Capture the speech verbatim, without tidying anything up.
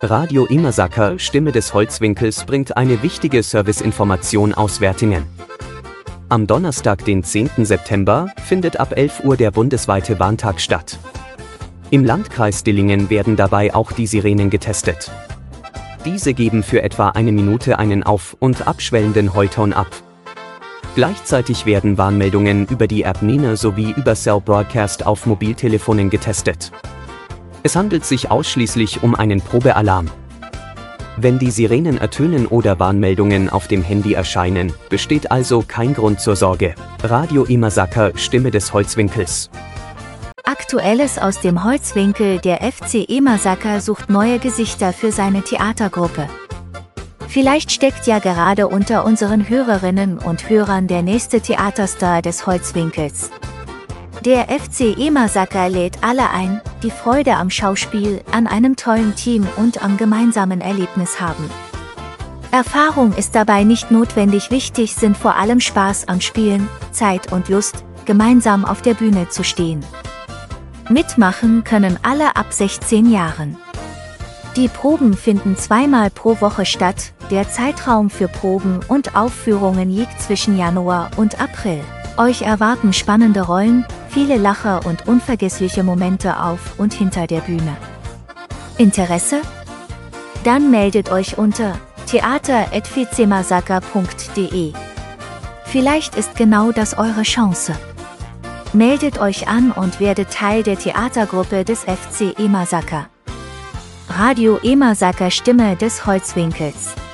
Radio Imasaker, Stimme des Holzwinkels, bringt eine wichtige Serviceinformation aus Wertingen. Am Donnerstag, den zehnten September, findet ab elf Uhr der bundesweite Warntag statt. Im Landkreis Dillingen werden dabei auch die Sirenen getestet. Diese geben für etwa eine Minute einen auf- und abschwellenden Heulton ab. Gleichzeitig werden Warnmeldungen über die App Nina sowie über Cell Broadcast auf Mobiltelefonen getestet. Es handelt sich ausschließlich um einen Probealarm. Wenn die Sirenen ertönen oder Warnmeldungen auf dem Handy erscheinen, besteht also kein Grund zur Sorge. Radio Imasaker, Stimme des Holzwinkels. Aktuelles aus dem Holzwinkel: Der F C Imasaker sucht neue Gesichter für seine Theatergruppe. Vielleicht steckt ja gerade unter unseren Hörerinnen und Hörern der nächste Theaterstar des Holzwinkels. Der F C Imasaker lädt alle ein, die Freude am Schauspiel, an einem tollen Team und am gemeinsamen Erlebnis haben. Erfahrung ist dabei nicht notwendig, wichtig sind vor allem Spaß am Spielen, Zeit und Lust, gemeinsam auf der Bühne zu stehen. Mitmachen können alle ab sechzehn Jahren. Die Proben finden zweimal pro Woche statt, der Zeitraum für Proben und Aufführungen liegt zwischen Januar und April. Euch erwarten spannende Rollen, viele Lacher und unvergessliche Momente auf und hinter der Bühne. Interesse? Dann meldet euch unter theater at imasaker punkt de. Vielleicht ist genau das eure Chance. Meldet euch an und werdet Teil der Theatergruppe des F C Imasaker. Radio Imasaker, Stimme des Holzwinkels.